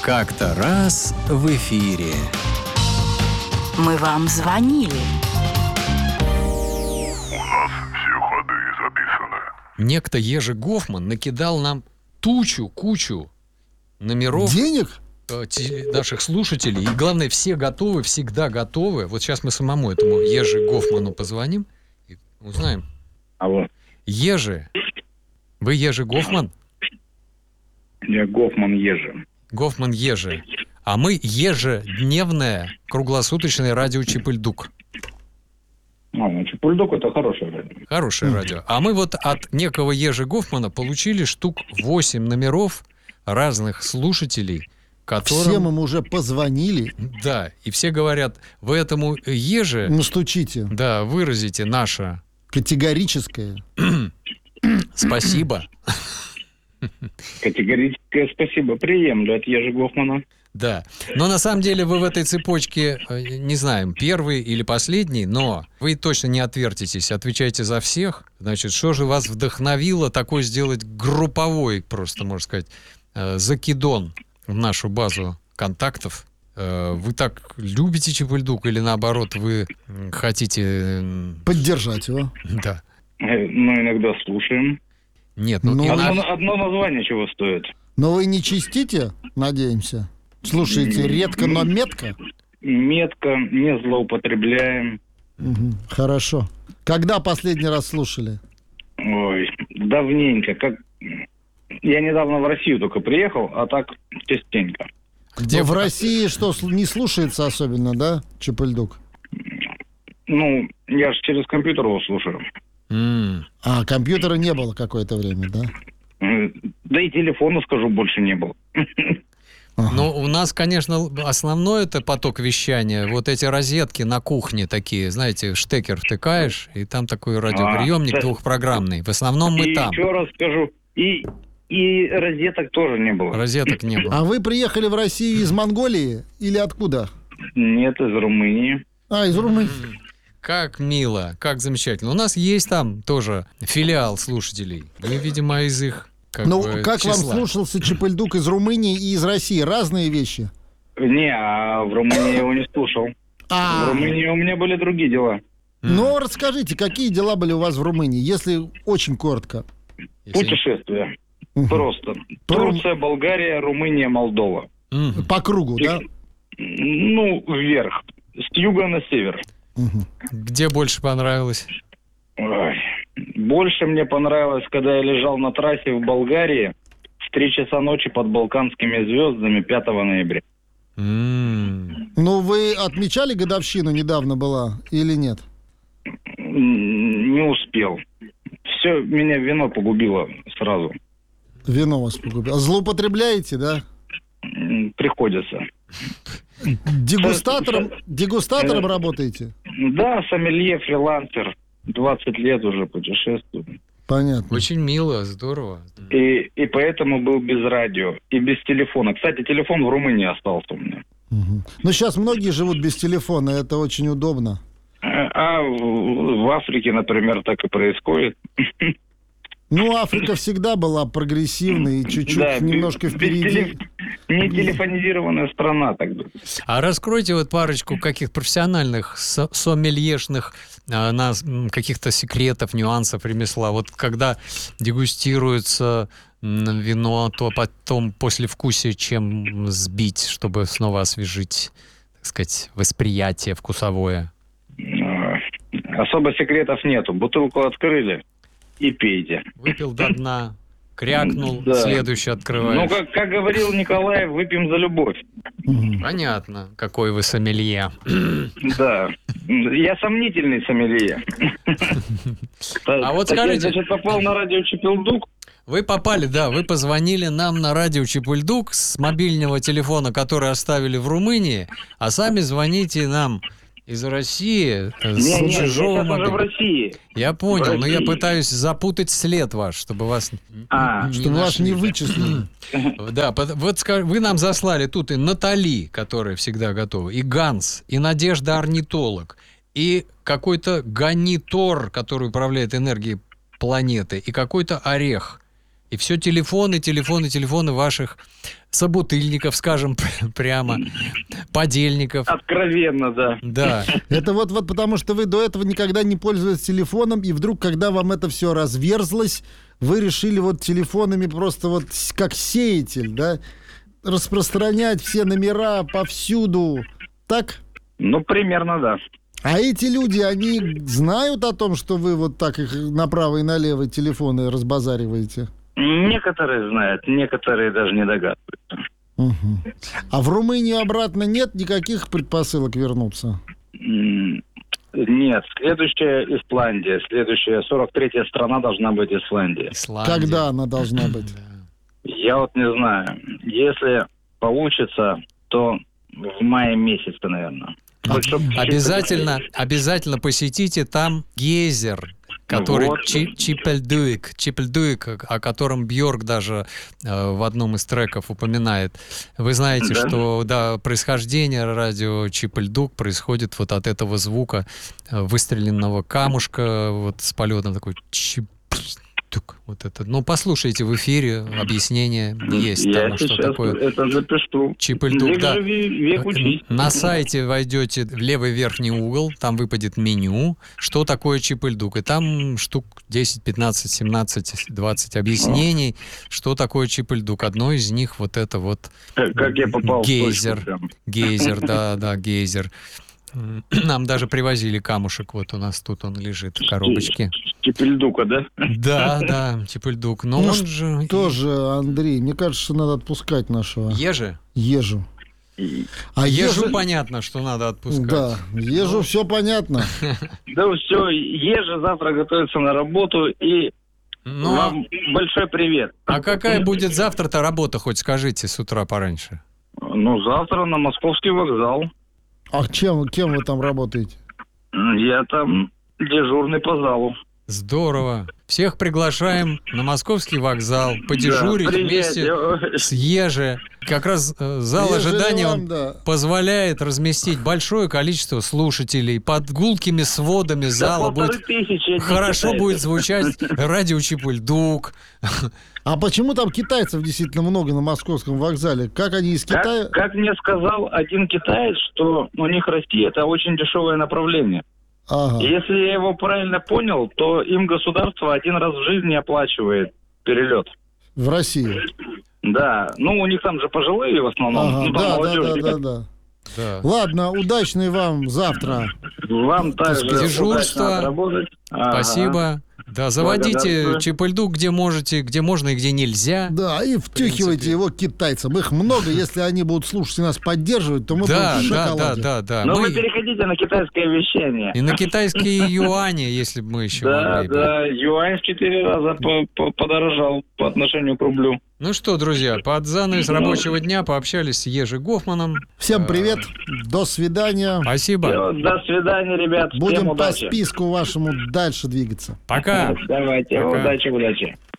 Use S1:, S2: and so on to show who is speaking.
S1: Как-то раз в эфире.
S2: Мы вам звонили.
S3: У нас все ходы записаны.
S1: Некто Ежи Гофман накидал нам кучу номеров
S4: Денег?
S1: наших слушателей. И главное, все готовы, всегда готовы. Вот сейчас мы самому этому Ежи Гофману позвоним и узнаем.
S5: Алло.
S1: Ежи. Вы Ежи Гофман?
S5: Я Гофман Ежи.
S1: Гофман Ежи. А мы ежедневное круглосуточное радио Чипыльдук.
S5: Чипыльдук — это хорошее радио.
S1: Хорошее радио. А мы вот от некого Ежи Гофмана получили штук 8 номеров разных слушателей, которым...
S4: Всем им уже позвонили.
S1: Да, и все говорят, вы этому Еже...
S4: Настучите.
S1: Да, выразите наше...
S4: Категорическое.
S1: Спасибо.
S5: Категорическое спасибо. Приемлю от Ежи Гофмана.
S1: Да. Но на самом деле вы в этой цепочке, не знаем, первый или последний, но вы точно не отвертитесь, отвечаете за всех. Значит, что же вас вдохновило такой сделать групповой, просто, можно сказать, закидон в нашу базу контактов? Вы так любите Чипыльдук или наоборот вы хотите...
S4: Поддержать его.
S1: Да.
S5: Иногда слушаем.
S1: Нет,
S5: Одно название чего стоит?
S4: Но вы не чистите, надеемся? Слушаете редко, но метко?
S5: Метко, не злоупотребляем.
S4: Угу, хорошо. Когда последний раз слушали?
S5: Ой, давненько. Я недавно в Россию только приехал, а так частенько.
S1: Где
S4: в России что, не слушается особенно, да, Чипыльдук?
S5: Я же через компьютер его слушаю.
S4: А, компьютера не было какое-то время, да?
S5: Да и телефона, скажу, больше не было.
S1: Ну, у нас, конечно, основной это поток вещания. Вот эти розетки на кухне такие, знаете, штекер втыкаешь, и там такой радиоприемник двухпрограммный. В основном мы там.
S5: Еще раз скажу, и розеток тоже не было.
S1: Розеток не было.
S4: А вы приехали в Россию из Монголии или откуда?
S5: Нет, из Румынии.
S4: Из Румынии.
S1: Как мило, как замечательно. У нас есть там тоже филиал слушателей. Вы, видимо, из их
S4: как
S1: числа.
S4: Вам слушался Чипыльдук из Румынии и из России? Разные вещи?
S5: Не, в Румынии его не слушал. В Румынии у меня были другие дела.
S4: Ну, расскажите, какие дела были у вас в Румынии, если очень коротко?
S5: Путешествия. Просто. Турция, Болгария, Румыния, Молдова.
S4: По кругу, да?
S5: Вверх. С юга на север.
S1: Где больше понравилось?
S5: Больше мне понравилось, когда я лежал на трассе в Болгарии в 3 часа ночи под балканскими звездами 5 ноября.
S4: Вы отмечали годовщину, недавно была, или нет?
S5: Не успел. Все, меня вино погубило сразу.
S4: Вино вас погубило. Злоупотребляете, да?
S5: Приходится.
S4: Дегустатором работаете?
S5: Да, сомелье, фрилансер. 20 лет уже путешествую.
S4: Понятно.
S1: Очень мило, здорово.
S5: И поэтому был без радио и без телефона. Кстати, телефон в Румынии остался у меня.
S4: Сейчас многие живут без телефона, это очень удобно.
S5: А в Африке, например, так и происходит.
S4: Африка всегда была прогрессивной и чуть-чуть немножко впереди.
S5: Не телефонизированная страна тогда.
S1: А раскройте вот парочку каких профессиональных сомельешных каких-то секретов, нюансов ремесла. Вот когда дегустируется вино, то потом послевкусие чем сбить, чтобы снова освежить, так сказать, восприятие вкусовое?
S5: Особо секретов нету. Бутылку открыли и пейте.
S1: Выпил до дна, крякнул, следующий открываешь.
S5: Как говорил Николаев, выпьем за любовь.
S1: Понятно, какой вы сомелье.
S5: Да, я сомнительный сомелье.
S1: А вот скажите...
S5: Я, попал на радио Чипыльдук.
S1: Вы попали, да, вы позвонили нам на радио Чипыльдук с мобильного телефона, который оставили в Румынии, а сами звоните нам из России, с чужого мобильного.
S5: в России.
S1: Я понял, но я пытаюсь запутать след ваш, чтобы вас
S4: не вычислили.
S1: Да, вот вы нам заслали тут и Натали, которая всегда готова, и Ганс, и Надежда орнитолог, и какой-то Ганитор, который управляет энергией планеты, и какой-то Орех. И все телефоны ваших собутыльников, скажем прямо, подельников.
S5: Откровенно, да.
S1: Да.
S4: Это вот потому, что вы до этого никогда не пользовались телефоном, и вдруг, когда вам это все разверзлось, вы решили вот телефонами просто вот как сеятель, да, распространять все номера повсюду. Так?
S5: Ну, примерно, да.
S4: А эти люди, они знают о том, что вы вот так их направо и налево телефоны разбазариваете?
S5: Некоторые знают, некоторые даже не догадываются.
S4: Угу. А в Румынию обратно нет никаких предпосылок вернуться?
S5: Нет, следующая Исландия. Следующая 43-я страна должна быть Исландия.
S1: Исландия.
S4: Когда она должна быть?
S5: Я вот не знаю. Если получится, то в мае месяце, наверное.
S1: Обязательно посетите там гейзер, который
S5: Вот.
S1: Чипельдуик, о котором Бьорк даже в одном из треков упоминает. Вы знаете,
S5: Да.
S1: что происхождение радио Чипельдук происходит вот от этого звука выстреленного камушка, вот с полетом такой чипельдук. Вот это. Ну, послушайте в эфире, объяснение есть
S5: Я
S1: тому, что
S5: сейчас
S1: такое
S5: это запишу.
S1: Чипельдук.
S5: Век
S1: Да.
S5: живи, век учись.
S1: На сайте войдете в левый верхний угол, там выпадет меню, что такое Чипельдук. И там штук 10, 15, 17, 20 объяснений, что такое Чипельдук. Одно из них вот это вот
S5: Как я попал в
S1: гейзер.
S5: точку прям.
S1: Гейзер, да, гейзер. Нам даже привозили камушек, вот у нас тут он лежит в коробочке.
S5: Чипельдука, да?
S1: Да, Чипельдук. Но
S4: Ну,
S1: он же...
S4: Тоже, Андрей, мне кажется, что надо отпускать нашего
S1: Ежи?
S4: ежу. А
S1: Ежу понятно, что надо отпускать.
S4: Да, ежу все понятно.
S5: Да все, Ежи завтра готовится на работу, и
S1: Но...
S5: вам большой привет.
S1: А какая будет завтра-то работа, хоть скажите, с утра пораньше?
S5: Ну, завтра на Московский вокзал.
S4: А кем вы там работаете?
S5: Я там дежурный по залу.
S1: Здорово. Всех приглашаем на Московский вокзал подежурить
S5: Да,
S1: вместе
S5: приезжайте.
S1: с Еже. Как раз зал
S4: Ежели
S1: ожидания
S4: вам,
S1: он
S4: да.
S1: позволяет разместить большое количество слушателей. Под гулкими сводами зала будет
S5: 1500
S1: хорошо
S5: китайцев.
S1: будет звучать радио Чипульдук.
S4: А почему там китайцев действительно много на московском вокзале? Как они из Китая?
S5: Как мне сказал один китаец, что у них Россия — это очень дешевое направление.
S4: Ага.
S5: Если я его правильно понял, то им государство один раз в жизни оплачивает перелет.
S4: В Россию.
S5: Да, ну у них там же пожилые в основном,
S4: Ага.
S5: ну там молодежь.
S4: Да.
S1: Да.
S4: Ладно, удачной вам завтра.
S5: Вам также
S1: Дежурство.
S5: удачно отработать. Ага.
S1: Спасибо. Да, заводите
S5: Благодарствую.
S1: Чипульдук где можете, где можно и где нельзя.
S4: Да, и втюхивайте его китайцам. Их много, если они будут слушать и нас поддерживать, то мы
S1: Да,
S4: будем в
S1: да,
S4: шоколаде.
S1: да.
S5: Но
S1: Мы-
S5: вы переходите на китайское вещание.
S1: И на китайские юани, если бы мы еще
S5: Да,
S1: могли бы.
S5: да, юань в 4 раза подорожал по отношению к рублю.
S1: Ну что, друзья, под занавес рабочего дня пообщались с Ежи Гофманом.
S4: Всем привет, до свидания.
S1: Спасибо.
S5: Всё, до свидания, ребят. Всем
S4: Будем по
S5: удачи.
S4: списку вашему дальше двигаться.
S1: Пока.
S5: Давайте,
S1: Пока.
S5: удачи.